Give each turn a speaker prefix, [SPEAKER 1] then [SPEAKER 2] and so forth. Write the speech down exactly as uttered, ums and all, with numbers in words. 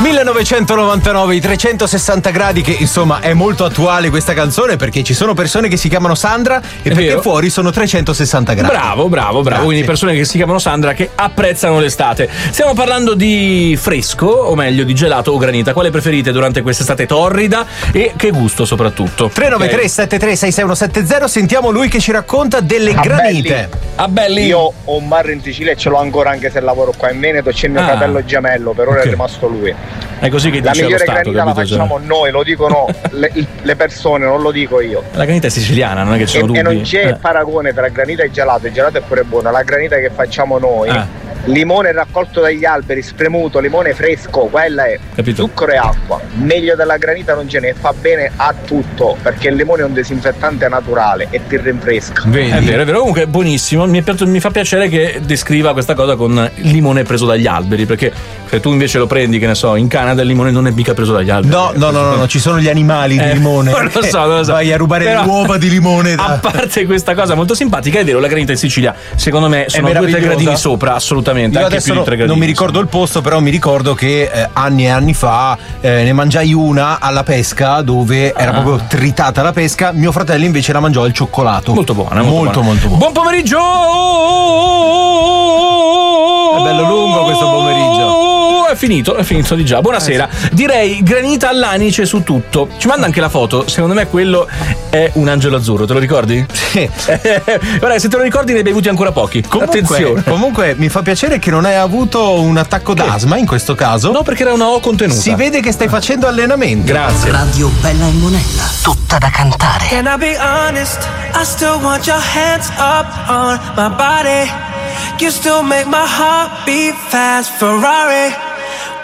[SPEAKER 1] millenovecentonovantanove, i trecentosessanta gradi, che insomma è molto attuale questa canzone perché ci sono persone che si chiamano Sandra e
[SPEAKER 2] È
[SPEAKER 1] perché
[SPEAKER 2] vero.
[SPEAKER 1] fuori sono trecentosessanta gradi.
[SPEAKER 2] Bravo, bravo, bravo.
[SPEAKER 1] Grazie.
[SPEAKER 2] Quindi persone che si chiamano Sandra che apprezzano l'estate. Stiamo parlando di fresco, o meglio di gelato o granita. Quale preferite durante quest'estate torrida e che gusto soprattutto?
[SPEAKER 1] tre nove tre sette tre sei sei uno sette zero, sentiamo lui che ci racconta delle
[SPEAKER 3] Ah,
[SPEAKER 1] granite.
[SPEAKER 2] Ah, belli.
[SPEAKER 3] Io ho un bar in Sicilia e ce l'ho ancora anche se lavoro qua in Veneto, c'è mio
[SPEAKER 2] Ah.
[SPEAKER 3] fratello gemello, per ora
[SPEAKER 2] Ok.
[SPEAKER 3] è rimasto lui.
[SPEAKER 2] È così che
[SPEAKER 3] La
[SPEAKER 2] dice lo
[SPEAKER 3] migliore
[SPEAKER 2] Stato,
[SPEAKER 3] granita la
[SPEAKER 2] capito? Cioè,
[SPEAKER 3] facciamo noi, lo dicono le, le persone, non lo dico io.
[SPEAKER 2] la granita è siciliana, non è che ci
[SPEAKER 3] E,
[SPEAKER 2] sono
[SPEAKER 3] e
[SPEAKER 2] dubbi.
[SPEAKER 3] non c'è
[SPEAKER 2] Eh.
[SPEAKER 3] paragone tra granita e gelato, il gelato è pure buono, la granita che facciamo noi,
[SPEAKER 2] Ah.
[SPEAKER 3] limone raccolto dagli alberi, spremuto, limone fresco, quella è
[SPEAKER 2] Capito.
[SPEAKER 3] zucchero e acqua. Meglio della granita non ce ne, fa bene a tutto, perché il limone è un disinfettante naturale e ti rinfresca.
[SPEAKER 1] Vedi?
[SPEAKER 2] È vero, è vero, comunque è buonissimo. Mi, è piaciuto- mi fa piacere che descriva questa cosa con il limone preso dagli alberi, perché se tu invece lo prendi, che ne so, in Canada il limone non è mica preso dagli alberi.
[SPEAKER 1] No, no, no, no, no, ci sono gli animali di
[SPEAKER 2] Eh,
[SPEAKER 1] limone.
[SPEAKER 2] non lo so, non lo so.
[SPEAKER 1] Vai a rubare
[SPEAKER 2] Però,
[SPEAKER 1] le uova di limone. Da...
[SPEAKER 2] A parte questa cosa molto simpatica, è vero, la granita in Sicilia, secondo me, sono due o tre
[SPEAKER 1] meravigliosa.
[SPEAKER 2] gradini sopra, assolutamente.
[SPEAKER 1] Io
[SPEAKER 2] anche
[SPEAKER 1] adesso
[SPEAKER 2] più di tre gradini.
[SPEAKER 1] non mi ricordo il posto, però mi ricordo che eh, anni e anni fa eh, ne mangiai una alla pesca dove era
[SPEAKER 2] Ah.
[SPEAKER 1] proprio tritata la pesca. Mio fratello invece la mangiò al cioccolato.
[SPEAKER 2] Molto buona, molto,
[SPEAKER 1] molto,
[SPEAKER 2] buona.
[SPEAKER 1] molto buona.
[SPEAKER 2] Buon pomeriggio!
[SPEAKER 1] È bello lungo questo pomeriggio.
[SPEAKER 2] È finito, è finito di già. Buonasera. Direi granita all'anice su tutto. Ci manda anche la foto. Secondo me quello è un angelo azzurro, te lo ricordi?
[SPEAKER 1] Sì.
[SPEAKER 2] Guarda, se te lo ricordi ne hai bevuti ancora pochi.
[SPEAKER 1] Comunque,
[SPEAKER 2] Attenzione.
[SPEAKER 1] comunque mi fa piacere che non hai avuto un attacco d'asma in questo caso.
[SPEAKER 2] No, perché era una O contenuta.
[SPEAKER 1] Si vede che stai facendo allenamento.
[SPEAKER 2] Grazie.
[SPEAKER 4] Radio Bella e Monella, tutta da cantare.
[SPEAKER 5] Can I be honest? I still want your hands up on my body. You still make my heart beat fast, Ferrari.